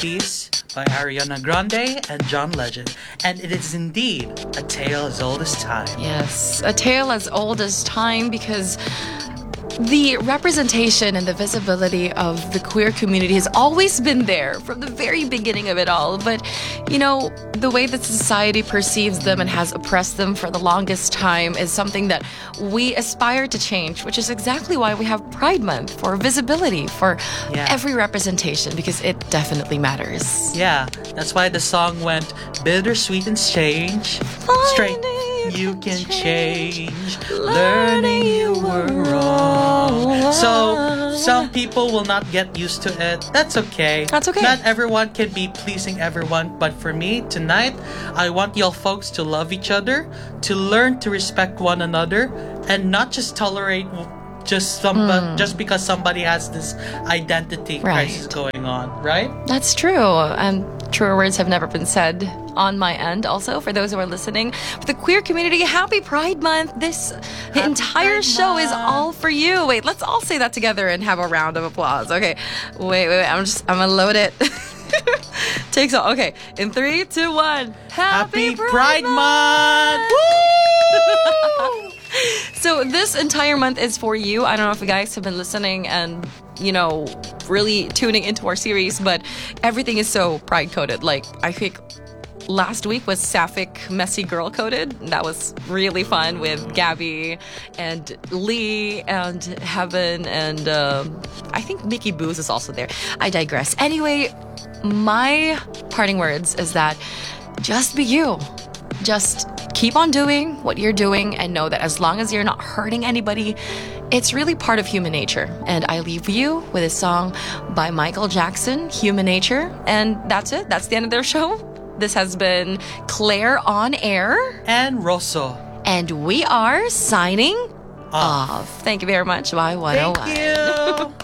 Peace by Ariana Grande and John Legend. And it is indeed a tale as old as time. Yes, a tale as old as time because the representation and the visibility of the queer community has always been there from the very beginning of it all. But, you know, the way that society perceives them and has oppressed them for the longest time is something that we aspire to change, which is exactly why we have Pride Month, for visibility, for every representation, because it definitely matters. Yeah, that's why the song went bittersweet and strange. Straight. You can change, learning you were wrong. So, some people will not get used to it. That's okay. That's okay. Not everyone can be pleasing everyone. But for me, tonight, I want y'all folks to love each other, to learn to respect one another, and not just tolerate just because somebody has this identity crisis going on, right? That's true. And truer words have never been said on my end. Also, for those who are listening, for the queer community, happy Pride Month. The entire show is all for you. Wait, let's all say that together and have a round of applause. Okay. Wait. I'm gonna load it. Takes all. Okay. In 3, 2, 1. Happy Pride Month! Woo! So this entire month is for you. I don't know if you guys have been listening and, you know, really tuning into our series, but everything is so pride coded. Like, I think last week was Sapphic Messy Girl coded. That was really fun with Gabby and Lee and Heaven and I think Mickey Booz is also there. I digress. Anyway, my parting words is that just be you. Just keep on doing what you're doing and know that as long as you're not hurting anybody, it's really part of human nature. And I leave you with a song by Michael Jackson, Human Nature. And that's it. That's the end of their show. This has been Claire on Air. And Rosso. And we are signing off. Thank you very much. Bye, 101. Thank you.